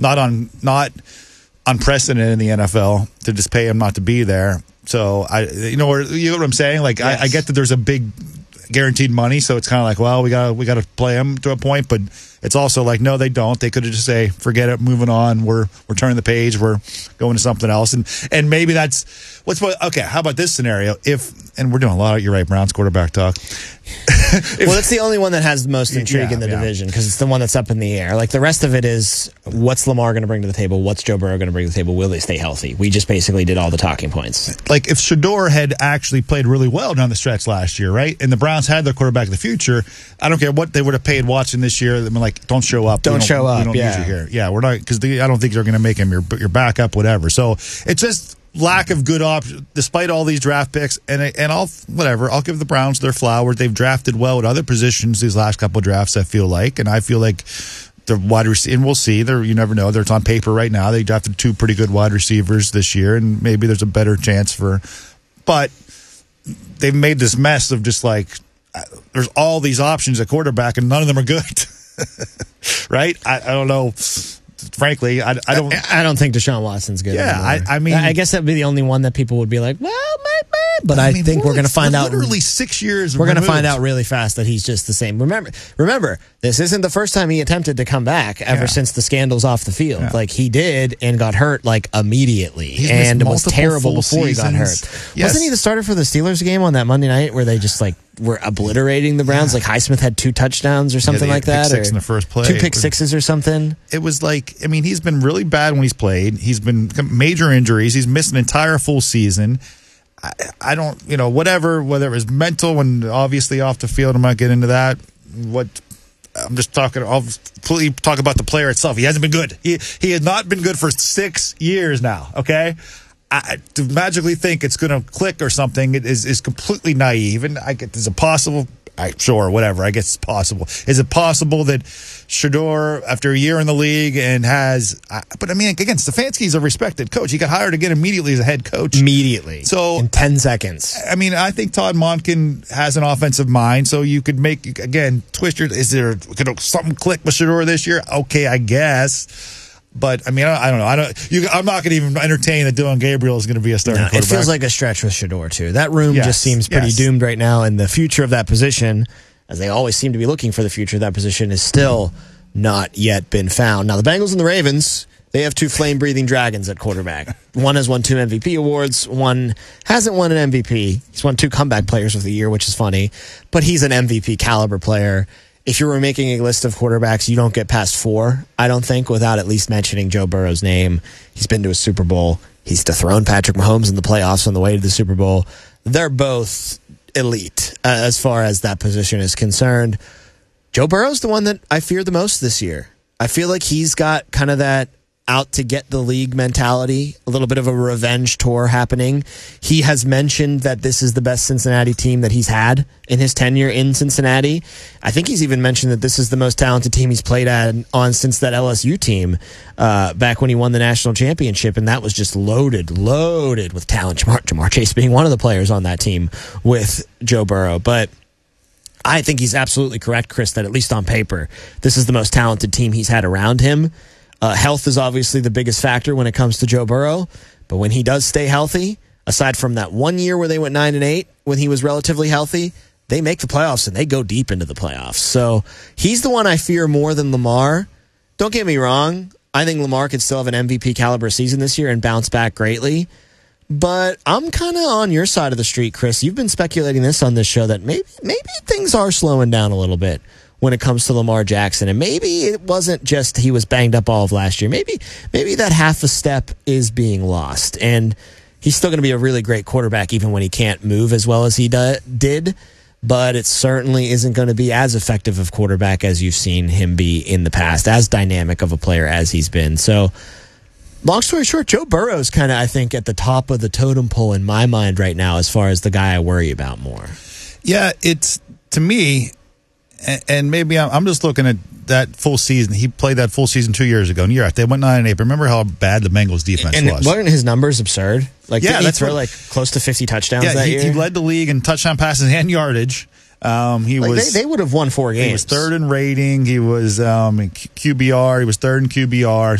not unprecedented in the NFL to just pay him not to be there. So you know what I'm saying? Like yes. I get that there's a big guaranteed money, so it's kind of like, well, we got to play him to a point, but it's also like, no, they don't. They could have just say, forget it, moving on. We're turning the page. We're going to something else, and maybe that's okay. How about this scenario? And we're doing a lot of, you're right, Browns quarterback talk. Well, it's the only one that has the most intrigue in the division because it's the one that's up in the air. Like the rest of it is, what's Lamar going to bring to the table? What's Joe Burrow going to bring to the table? Will they stay healthy? We just basically did all the talking points. Like if Shedeur had actually played really well down the stretch last year, right? And the Browns had their quarterback of the future, I don't care what they would have paid watching this year. I mean, like, don't show up. Don't show up. We don't need you here. Yeah, we're not, because I don't think they're going to make him your backup, whatever. So it's just lack of good options, despite all these draft picks, and I'll give the Browns their flowers. They've drafted well at other positions these last couple of drafts, I feel like, and I feel like the wide receiver, and we'll see. You never know. It's on paper right now. They drafted 2 pretty good wide receivers this year, and maybe there's a better chance but they've made this mess of just like there's all these options at quarterback, and none of them are good. Right? I don't know. Frankly, I don't think Deshaun Watson's good. Yeah, I mean, I guess that'd be the only one that people would be like, well, maybe. But I think we're going to find out. Literally 6 years. We're going to find out really fast that he's just the same. Remember, this isn't the first time he attempted to come back ever since the scandals off the field. Yeah. Like he did and got hurt like immediately, and was terrible before he got hurt. Yes. Wasn't he the starter for the Steelers game on that Monday night where they just like were obliterating the Browns? Like Highsmith had 2 touchdowns or something like that, pick 6 in the first play. 2 pick sixes or something. It was like, I mean, he's been really bad when he's played. He's been major injuries. He's missed an entire full season. I don't, whether it was mental and obviously off the field, I'm not getting into that. I'm just talking, I'll completely talk about the player itself. He hasn't been good. He has not been good for 6 years now, okay? To magically think it's going to click or something is completely naive. And is it possible? Sure, whatever. I guess it's possible. Is it possible that Shedeur, after a year in the league and but I mean, again, Stefanski's a respected coach. He got hired again immediately as a head coach. Immediately. So in 10 seconds. I mean, I think Todd Monken has an offensive mind, so you could make, again, could something click with Shedeur this year? Okay, I guess. But, I mean, I don't know. I'm not going to even entertain that Dylan Gabriel is going to be a starting quarterback. It feels like a stretch with Shedeur, too. That room just seems pretty doomed right now, and the future of that position, as they always seem to be looking for the future of that position, is still not yet been found. Now, the Bengals and the Ravens, they have 2 flame-breathing dragons at quarterback. One has won 2 MVP awards. One hasn't won an MVP. He's won 2 comeback players of the year, which is funny. But he's an MVP caliber player. If you were making a list of quarterbacks, you don't get past 4, I don't think, without at least mentioning Joe Burrow's name. He's been to a Super Bowl. He's dethroned Patrick Mahomes in the playoffs on the way to the Super Bowl. They're both elite as far as that position is concerned. Joe Burrow's the one that I fear the most this year. I feel like he's got kind of that out to get the league mentality, a little bit of a revenge tour happening. He has mentioned that this is the best Cincinnati team that he's had in his tenure in Cincinnati. I think he's even mentioned that this is the most talented team he's played on since that LSU team back when he won the national championship, and that was just loaded with talent. Jamar Chase being one of the players on that team with Joe Burrow. But I think he's absolutely correct, Chris, that at least on paper, this is the most talented team he's had around him. Health is obviously the biggest factor when it comes to Joe Burrow, but when he does stay healthy, aside from that 1 year where they went 9-8 when he was relatively healthy, they make the playoffs and they go deep into the playoffs. So he's the one I fear more than Lamar. Don't get me wrong. I think Lamar could still have an MVP caliber season this year and bounce back greatly. But I'm kind of on your side of the street, Chris. You've been speculating this on this show that maybe things are slowing down a little bit when it comes to Lamar Jackson. And maybe it wasn't just he was banged up all of last year. Maybe that half a step is being lost. And he's still going to be a really great quarterback even when he can't move as well as he did. But it certainly isn't going to be as effective of quarterback as you've seen him be in the past, as dynamic of a player as he's been. So long story short, Joe Burrow's kind of, I think, at the top of the totem pole in my mind right now as far as the guy I worry about more. Yeah, it's, to me, and maybe I'm just looking at that full season. He played that full season 2 years ago. And you're right, they went 9-8. Remember how bad the Bengals defense was? And weren't his numbers absurd? Like, yeah, that's throw like close to 50 touchdowns that year. He led the league in touchdown passes and yardage. They would have won 4 games. He was third in rating. He was in QBR. He was third in QBR.